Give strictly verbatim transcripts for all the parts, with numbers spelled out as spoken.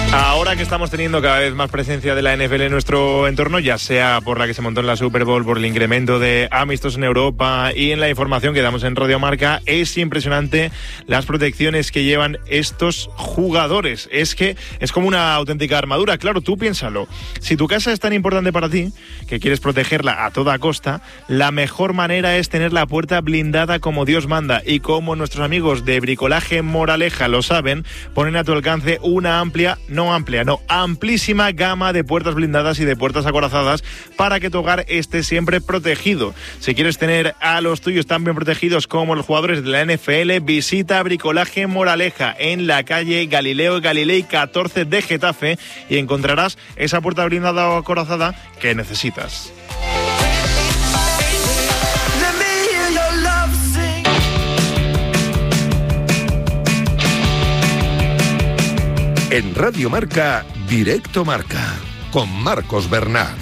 Ahora que estamos teniendo cada vez más presencia de la N F L en nuestro entorno, ya sea por la que se montó en la Super Bowl, por el incremento de amistosos en Europa y en la información que damos en Radio Marca, es impresionante las protecciones que llevan estos jugadores. Es que es como una auténtica armadura. Claro, tú piénsalo. Si tu casa es tan importante para ti, que quieres protegerla a toda costa, la mejor manera es tener la puerta blindada como Dios manda. Y como nuestros amigos de Bricolaje Moraleja lo saben, ponen a tu alcance una amplia... no amplia, no, amplísima gama de puertas blindadas y de puertas acorazadas para que tu hogar esté siempre protegido. Si quieres tener a los tuyos tan bien protegidos como los jugadores de la N F L, visita Bricolaje Moraleja en la calle Galileo Galilei catorce de Getafe y encontrarás esa puerta blindada o acorazada que necesitas. En Radio Marca, Directo Marca, con Marcos Bernat.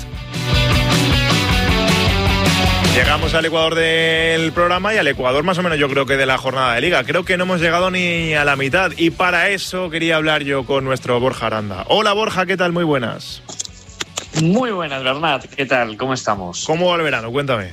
Llegamos al Ecuador del programa y al Ecuador más o menos yo creo que de la jornada de Liga. Creo que no hemos llegado ni a la mitad y para eso quería hablar yo con nuestro Borja Aranda. Hola Borja, ¿qué tal? Muy buenas. Muy buenas, Bernat. ¿Qué tal? ¿Cómo estamos? ¿Cómo va el verano? Cuéntame.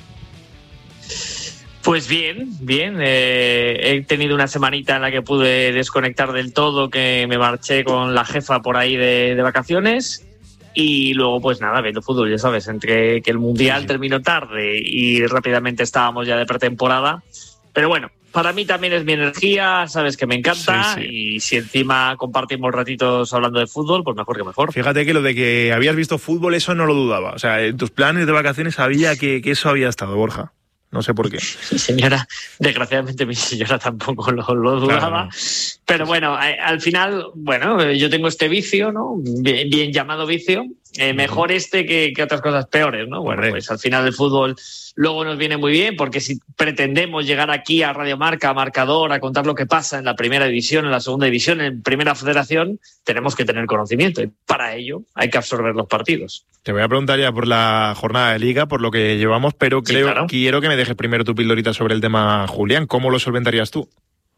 Pues bien, bien. Eh, he tenido una semanita en la que pude desconectar del todo, que me marché con la jefa por ahí de, de vacaciones y luego pues nada, viendo fútbol, ya sabes, entre que el Mundial sí, sí. terminó tarde y rápidamente estábamos ya de pretemporada. Pero bueno, para mí también es mi energía, sabes que me encanta sí, sí. y si encima compartimos ratitos hablando de fútbol, pues mejor que mejor. Fíjate que lo de que habías visto fútbol, eso no lo dudaba. O sea, en tus planes de vacaciones sabía que, que eso había estado, Borja. No sé por qué. Mi señora, desgraciadamente mi señora tampoco lo, lo dudaba. Claro. Pero bueno, eh, al final, bueno, yo tengo este vicio, ¿no? Bien, bien llamado vicio. Eh, mejor este que, que otras cosas peores, ¿no? Bueno, pues al final el fútbol luego nos viene muy bien porque si pretendemos llegar aquí a Radio Marca, a Marcador, a contar lo que pasa en la primera división, en la segunda división, en primera federación, tenemos que tener conocimiento y para ello hay que absorber los partidos. Te voy a preguntar ya por la jornada de Liga, por lo que llevamos, pero creo, sí, claro. quiero que me dejes primero tu pildorita sobre el tema Julián. ¿Cómo lo solventarías tú?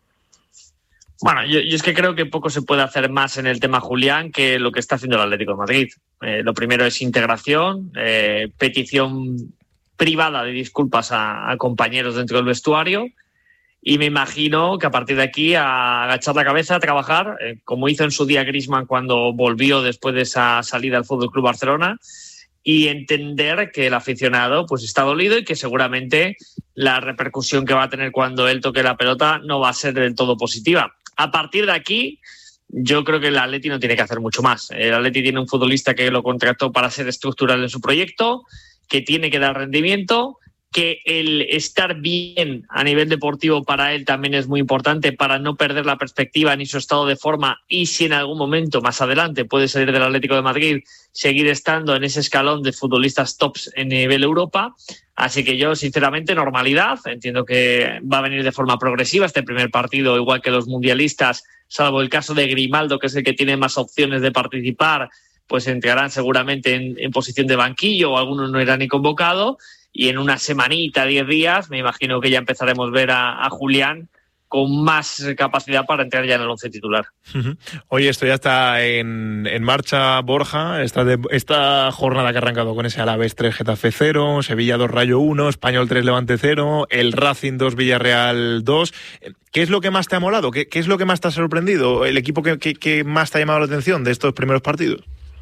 Bueno, yo, yo es que creo que poco se puede hacer más en el tema Julián que lo que está haciendo el Atlético de Madrid. Eh, lo primero es integración, eh, petición privada de disculpas a, a compañeros dentro del vestuario y me imagino que a partir de aquí a agachar la cabeza, a trabajar, eh, como hizo en su día Griezmann cuando volvió después de esa salida al F C Barcelona y entender que el aficionado pues está dolido y que seguramente la repercusión que va a tener cuando él toque la pelota no va a ser del todo positiva. A partir de aquí, yo creo que el Atleti no tiene que hacer mucho más. El Atleti tiene un futbolista que lo contrató para ser estructural en su proyecto, que tiene que dar rendimiento, que el estar bien a nivel deportivo para él también es muy importante para no perder la perspectiva ni su estado de forma y si en algún momento más adelante puede salir del Atlético de Madrid, seguir estando en ese escalón de futbolistas tops en nivel Europa. Así que yo, sinceramente, normalidad. Entiendo que va a venir de forma progresiva este primer partido, igual que los mundialistas, salvo el caso de Grimaldo, que es el que tiene más opciones de participar, pues entrarán seguramente en, en posición de banquillo o algunos no irán ni convocado. Y en una semanita, diez días, me imagino que ya empezaremos a ver a, a Julián con más capacidad para entrar ya en el once titular. Uh-huh. Oye, esto ya está en, en marcha, Borja. Esta, de, esta jornada que ha arrancado con ese Alavés tres, Getafe cero, Sevilla dos, Rayo uno, Español tres, Levante cero, el Racing dos, Villarreal dos. ¿Qué es lo que más te ha molado? ¿Qué, qué es lo que más te ha sorprendido? ¿El equipo que, que, que más te ha llamado la atención de estos primeros partidos?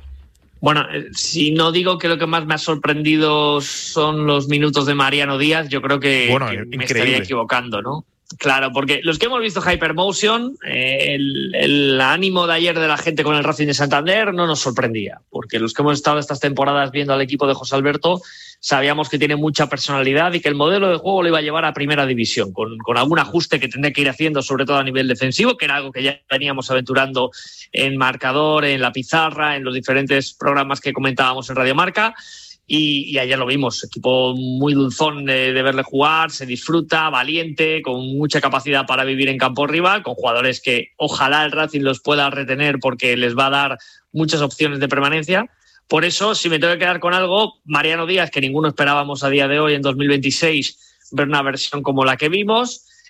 Bueno, si no digo que lo que más me ha sorprendido son los minutos de Mariano Díaz, yo creo que, bueno, que me estaría equivocando, ¿no? Claro, porque los que hemos visto Hypermotion, eh, el, el ánimo de ayer de la gente con el Racing de Santander no nos sorprendía, porque los que hemos estado estas temporadas viendo al equipo de José Alberto sabíamos que tiene mucha personalidad y que el modelo de juego lo iba a llevar a primera división, con, con algún ajuste que tendría que ir haciendo, sobre todo a nivel defensivo, que era algo que ya veníamos aventurando en Marcador, en La Pizarra, en los diferentes programas que comentábamos en Radio Marca. Y, y ayer lo vimos, equipo muy dulzón de, de verle jugar, se disfruta, valiente, con mucha capacidad para vivir en campo rival, con jugadores que ojalá el Racing los pueda retener porque les va a dar muchas opciones de permanencia. Por eso, si me tengo que quedar con algo, Mariano Díaz, que ninguno esperábamos a día de hoy, en dos mil veintiséis, ver una versión como la que vimos.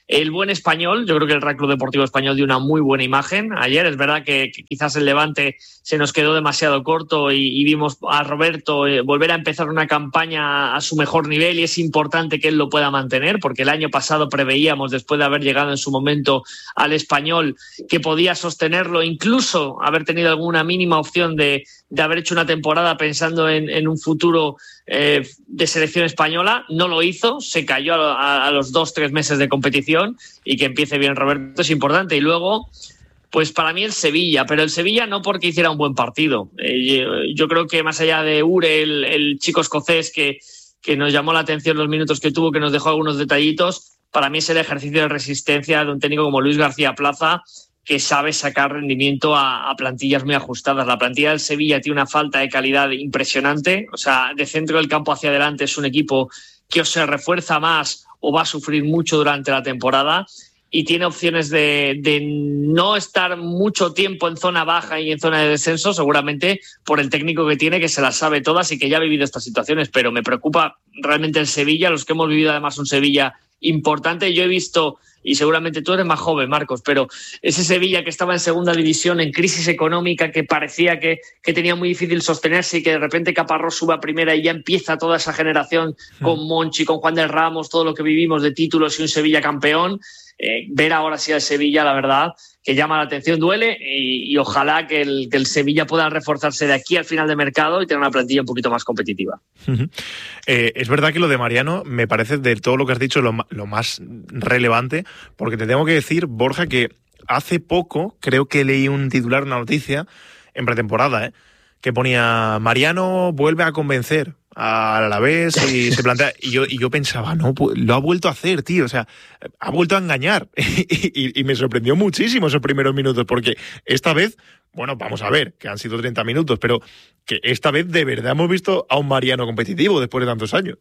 el buen Español. Yo creo que el Real Club Deportivo Español dio una muy buena imagen ayer. Es verdad que, que quizás el Levante se nos quedó demasiado corto y, y vimos a Roberto eh, volver a empezar una campaña a su mejor nivel, y es importante que él lo pueda mantener, porque el año pasado preveíamos, después de haber llegado en su momento al Español, que podía sostenerlo, incluso haber tenido alguna mínima opción de, de haber hecho una temporada pensando en, en un futuro eh, de selección española. No lo hizo, se cayó a, a, a los dos, tres meses de competición, y que empiece bien Roberto es importante. Y luego, pues para mí el Sevilla, pero el Sevilla no porque hiciera un buen partido. Eh, yo, yo creo que más allá de Ure, el, el chico escocés que, que nos llamó la atención los minutos que tuvo, que nos dejó algunos detallitos, para mí es el ejercicio de resistencia de un técnico como Luis García Plaza, que sabe sacar rendimiento a, a plantillas muy ajustadas. La plantilla del Sevilla tiene una falta de calidad impresionante. O sea, de centro del campo hacia adelante es un equipo que o se refuerza más o va a sufrir mucho durante la temporada, y tiene opciones de, de no estar mucho tiempo en zona baja y en zona de descenso, seguramente por el técnico que tiene, que se las sabe todas y que ya ha vivido estas situaciones. Pero me preocupa realmente el Sevilla, los que hemos vivido además un Sevilla importante. Yo he visto, y seguramente tú eres más joven, Marcos, pero ese Sevilla que estaba en segunda división, en crisis económica, que parecía que, que tenía muy difícil sostenerse, y que de repente Caparrós sube a primera y ya empieza toda esa generación con Monchi, con Juan de Ramos, todo lo que vivimos de títulos y un Sevilla campeón. Eh, ver ahora sí al Sevilla, la verdad, que llama la atención, duele, y, y ojalá que el, que el Sevilla pueda reforzarse de aquí al final de mercado y tener una plantilla un poquito más competitiva. Uh-huh. Eh, es verdad que lo de Mariano me parece, de todo lo que has dicho, lo, lo más relevante, porque te tengo que decir, Borja, que hace poco creo que leí un titular, una noticia en pretemporada, ¿eh? que ponía: Mariano vuelve a convencer al Alavés y se plantea, y yo, y yo pensaba, no, lo ha vuelto a hacer, tío, o sea, ha vuelto a engañar. y, y, y me sorprendió muchísimo esos primeros minutos, porque esta vez, bueno, vamos a ver, que han sido treinta minutos, pero que esta vez de verdad hemos visto a un Mariano competitivo después de tantos años.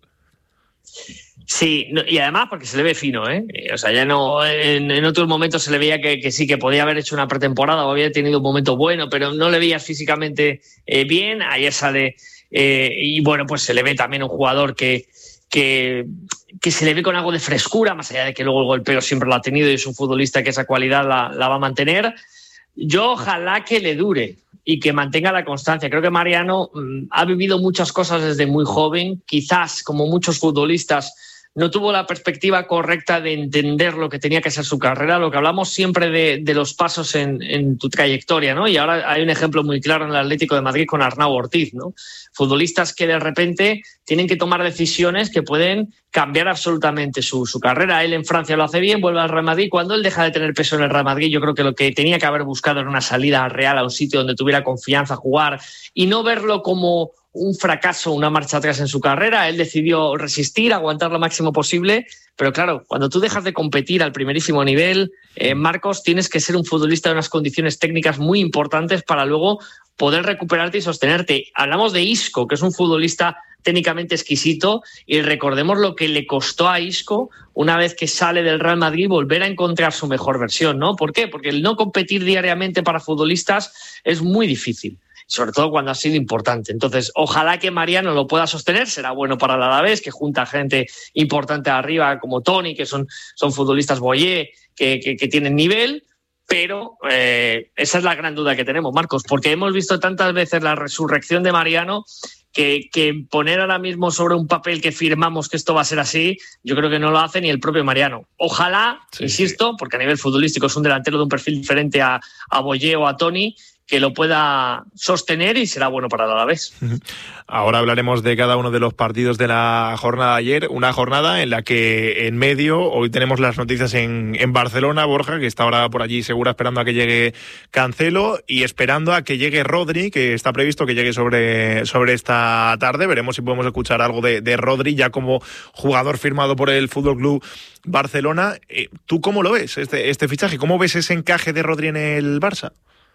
Sí, no, y además porque se le ve fino, ¿eh? O sea, ya no, en, en otros momentos se le veía que, que sí, que podía haber hecho una pretemporada o había tenido un momento bueno, pero no le veías físicamente eh, bien. Ayer sale eh, y bueno, pues se le ve también un jugador que, que, que se le ve con algo de frescura, más allá de que luego el golpeo siempre lo ha tenido y es un futbolista que esa cualidad la, la va a mantener. Yo ojalá que le dure y que mantenga la constancia. Creo que Mariano mmm, ha vivido muchas cosas desde muy joven, quizás como muchos futbolistas no tuvo la perspectiva correcta de entender lo que tenía que ser su carrera, lo que hablamos siempre de, de los pasos en, en tu trayectoria, ¿no? Y ahora hay un ejemplo muy claro en el Atlético de Madrid con Arnau Ortiz, ¿no? Futbolistas que de repente tienen que tomar decisiones que pueden cambiar absolutamente su, su carrera. Él en Francia lo hace bien, vuelve al Real Madrid. Cuando él deja de tener peso en el Real Madrid, yo creo que lo que tenía que haber buscado era una salida real a un sitio donde tuviera confianza, jugar, y no verlo como un fracaso, una marcha atrás en su carrera. Él decidió resistir, aguantar lo máximo posible, pero claro, cuando tú dejas de competir al primerísimo nivel, eh, Marcos, tienes que ser un futbolista de unas condiciones técnicas muy importantes para luego poder recuperarte y sostenerte. Hablamos de Isco, que es un futbolista técnicamente exquisito, y recordemos lo que le costó a Isco, una vez que sale del Real Madrid, volver a encontrar su mejor versión, ¿no? ¿Por qué? Porque el no competir diariamente para futbolistas es muy difícil, sobre todo cuando ha sido importante. Entonces, ojalá que Mariano lo pueda sostener. Será bueno para el Alavés, que junta gente importante arriba como Toni, que son, son futbolistas Boyé, que, que, que tienen nivel, pero eh, esa es la gran duda que tenemos, Marcos, porque hemos visto tantas veces la resurrección de Mariano que, que poner ahora mismo sobre un papel que firmamos que esto va a ser así, yo creo que no lo hace ni el propio Mariano. Ojalá, sí, insisto, sí. Porque a nivel futbolístico es un delantero de un perfil diferente a, a Boyé o a Toni, que lo pueda sostener y será bueno para el Alavés. Ahora hablaremos de cada uno de los partidos de la jornada de ayer, una jornada en la que en medio hoy tenemos las noticias en, en Barcelona, Borja, que está ahora por allí segura esperando a que llegue Cancelo y esperando a que llegue Rodri, que está previsto que llegue sobre, sobre esta tarde. Veremos si podemos escuchar algo de, de Rodri ya como jugador firmado por el F C Barcelona. ¿Tú cómo lo ves este, este fichaje? ¿Cómo ves ese encaje de Rodri en el Barça?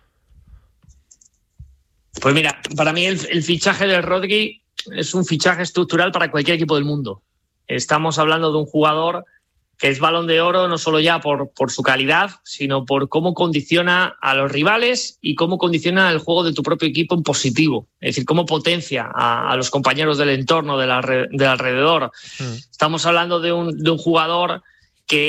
Pues mira, para mí el, el fichaje de Rodri es un fichaje estructural para cualquier equipo del mundo. Estamos hablando de un jugador que es Balón de Oro no solo ya por, por su calidad, sino por cómo condiciona a los rivales y cómo condiciona el juego de tu propio equipo en positivo. Es decir, cómo potencia a, a los compañeros del entorno, del, alre, del alrededor. Mm. Estamos hablando de un, de un jugador que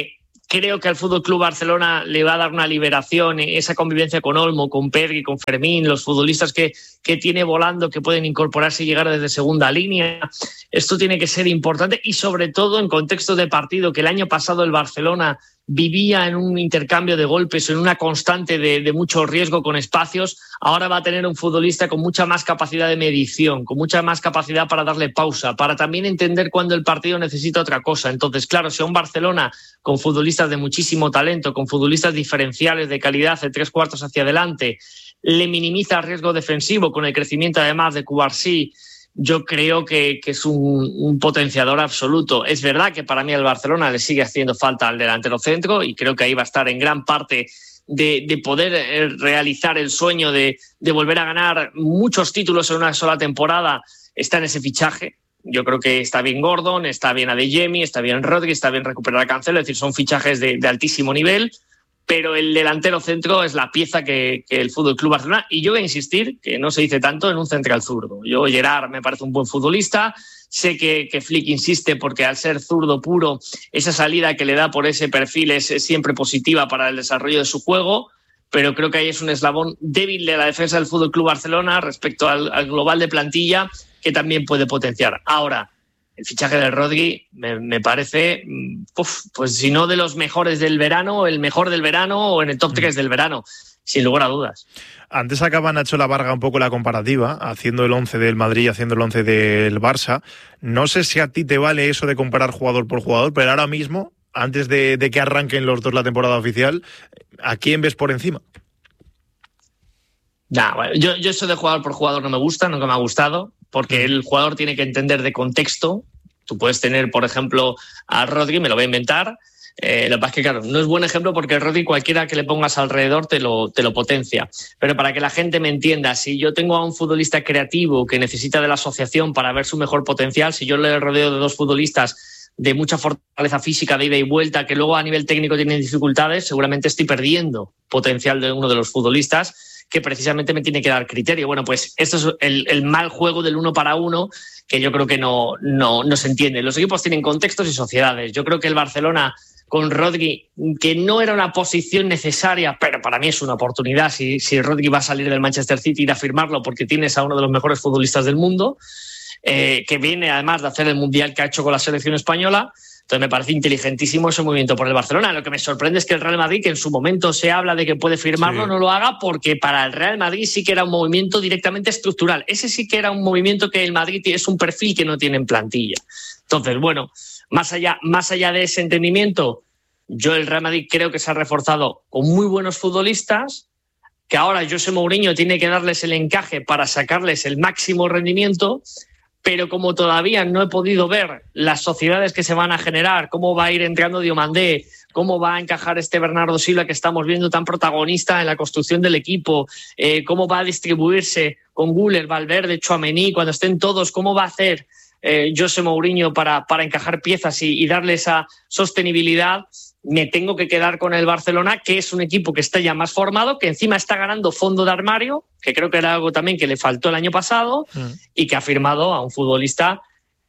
Creo que al F C Barcelona le va a dar una liberación, esa convivencia con Olmo, con Pedri, con Fermín, los futbolistas que, que tiene volando, que pueden incorporarse y llegar desde segunda línea. Esto tiene que ser importante y sobre todo en contexto de partido, que el año pasado el Barcelona vivía en un intercambio de golpes, en una constante de, de mucho riesgo con espacios. Ahora va a tener un futbolista con mucha más capacidad de medición, con mucha más capacidad para darle pausa, para también entender cuándo el partido necesita otra cosa. Entonces, claro, si a un Barcelona con futbolistas de muchísimo talento, con futbolistas diferenciales de calidad de tres cuartos hacia adelante, le minimiza el riesgo defensivo con el crecimiento además de Cubarsí, yo creo que, que es un, un potenciador absoluto. Es verdad que para mí el Barcelona le sigue haciendo falta al delantero centro y creo que ahí va a estar en gran parte de, de poder realizar el sueño de, de volver a ganar muchos títulos en una sola temporada. Está en ese fichaje. Yo creo que está bien Gordon, está bien Adeyemi, está bien Rodri, está bien recuperar a Cancelo. Es decir, son fichajes de, de altísimo nivel. Pero el delantero centro es la pieza que, que el F C Barcelona, y yo voy a insistir, que no se dice tanto, en un central zurdo. Yo, Gerard, me parece un buen futbolista, sé que, que Flick insiste porque al ser zurdo puro, esa salida que le da por ese perfil es, es siempre positiva para el desarrollo de su juego, pero creo que ahí es un eslabón débil de la defensa del F C Barcelona respecto al, al global de plantilla, que también puede potenciar. Ahora, el fichaje de Rodri me, me parece, uf, pues si no de los mejores del verano, el mejor del verano o en el top tres del verano, sin lugar a dudas. Antes acaba Nacho La Varga un poco la comparativa, haciendo el once del Madrid y haciendo el once del Barça. No sé si a ti te vale eso de comparar jugador por jugador, pero ahora mismo, antes de, de que arranquen los dos la temporada oficial, ¿a quién ves por encima? Nah, bueno, yo, yo eso de jugador por jugador no me gusta, nunca me ha gustado, porque el jugador tiene que entender de contexto. Tú puedes tener, por ejemplo, a Rodri, me lo voy a inventar. Eh, lo que pasa es que, claro, no es buen ejemplo porque Rodri cualquiera que le pongas alrededor te lo, te lo potencia. Pero para que la gente me entienda, si yo tengo a un futbolista creativo que necesita de la asociación para ver su mejor potencial, si yo le rodeo de dos futbolistas de mucha fortaleza física, de ida y vuelta, que luego a nivel técnico tienen dificultades, seguramente estoy perdiendo potencial de uno de los futbolistas que precisamente me tiene que dar criterio. Bueno, pues esto es el, el mal juego del uno para uno que yo creo que no, no, no se entiende. Los equipos tienen contextos y sociedades. Yo creo que el Barcelona con Rodri, que no era una posición necesaria, pero para mí es una oportunidad. Si, si Rodri va a salir del Manchester City, ir a firmarlo porque tienes a uno de los mejores futbolistas del mundo, eh, que viene además de hacer el mundial que ha hecho con la selección española. Entonces me parece inteligentísimo ese movimiento por el Barcelona. Lo que me sorprende es que el Real Madrid, que en su momento se habla de que puede firmarlo, sí, no lo haga, porque para el Real Madrid sí que era un movimiento directamente estructural. Ese sí que era un movimiento que el Madrid es un perfil que no tiene en plantilla. Entonces, bueno, más allá, más allá de ese entendimiento, yo el Real Madrid creo que se ha reforzado con muy buenos futbolistas, que ahora José Mourinho tiene que darles el encaje para sacarles el máximo rendimiento. Pero como todavía no he podido ver las sociedades que se van a generar, cómo va a ir entrando Diomandé, cómo va a encajar este Bernardo Silva que estamos viendo tan protagonista en la construcción del equipo, eh, cómo va a distribuirse con Güler, Valverde, Tchouaméni, cuando estén todos, cómo va a hacer eh, José Mourinho para, para encajar piezas y, y darle esa sostenibilidad. Me tengo que quedar con el Barcelona, que es un equipo que está ya más formado, que encima está ganando fondo de armario, que creo que era algo también que le faltó el año pasado, mm. y que ha firmado a un futbolista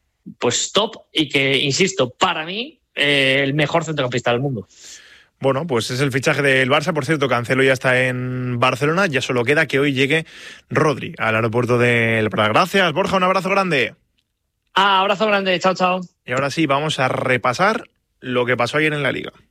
pues top y que, insisto, para mí, eh, el mejor centrocampista del mundo. Bueno, pues es el fichaje del Barça. Por cierto, Cancelo ya está en Barcelona. Ya solo queda que hoy llegue Rodri al aeropuerto del Prat. Gracias, Borja, un abrazo grande. Ah, abrazo grande, chao, chao. Y ahora sí, vamos a repasar lo que pasó ayer en la Liga.